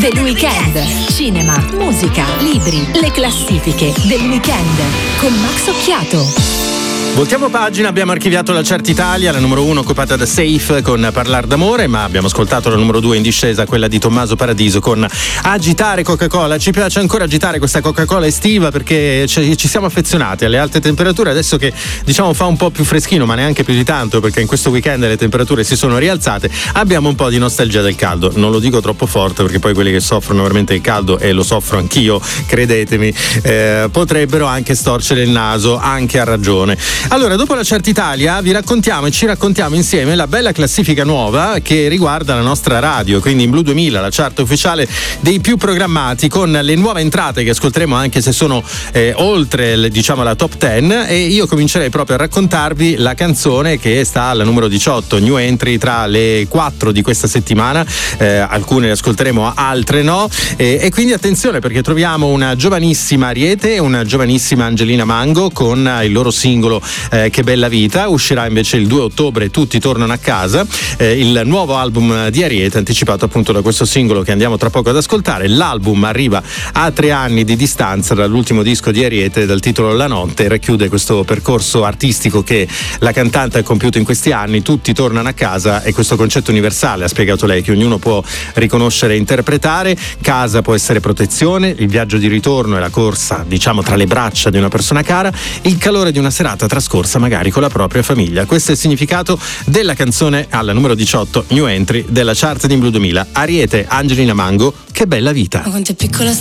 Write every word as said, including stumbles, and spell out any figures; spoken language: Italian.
del weekend. Cinema, musica, libri, le classifiche del weekend con Max Occhiato. Voltiamo pagina, abbiamo archiviato la Certa Italia, la numero uno occupata da Safe con Parlar d'amore, ma abbiamo ascoltato la numero due in discesa, quella di Tommaso Paradiso con Agitare Coca-Cola. Ci piace ancora agitare questa Coca-Cola estiva perché ci, ci siamo affezionati alle alte temperature, adesso che diciamo fa un po' più freschino, ma neanche più di tanto perché in questo weekend le temperature si sono rialzate, abbiamo un po' di nostalgia del caldo. Non lo dico troppo forte perché poi quelli che soffrono veramente il caldo, e lo soffro anch'io, credetemi, eh, potrebbero anche storcere il naso, anche a ragione. Allora, dopo la Certa Italia vi raccontiamo e ci raccontiamo insieme la bella classifica nuova che riguarda la nostra radio, quindi in Blu duemila, la chart ufficiale dei più programmati, con le nuove entrate che ascolteremo anche se sono eh, oltre diciamo la top dieci, e io comincerei proprio a raccontarvi la canzone che sta alla numero diciotto, new entry tra le quattro di questa settimana, eh, alcune le ascolteremo, altre no, eh, e quindi attenzione perché troviamo una giovanissima Ariete e una giovanissima Angelina Mango con il loro singolo Eh, Che bella vita. Uscirà invece il due ottobre Tutti tornano a casa, eh, il nuovo album di Ariete, anticipato appunto da questo singolo che andiamo tra poco ad ascoltare. L'album arriva a tre anni di distanza dall'ultimo disco di Ariete dal titolo La notte, e racchiude questo percorso artistico che la cantante ha compiuto in questi anni. Tutti tornano a casa, e questo concetto universale, ha spiegato lei, che ognuno può riconoscere e interpretare. Casa può essere protezione, il viaggio di ritorno è la corsa diciamo tra le braccia di una persona cara, il calore di una serata trascorsa magari con la propria famiglia. Questo è il significato della canzone alla numero diciotto, new entry della chart di Blu duemila. Ariete, Angelina Mango, Che bella vita. Ma quanto è piccola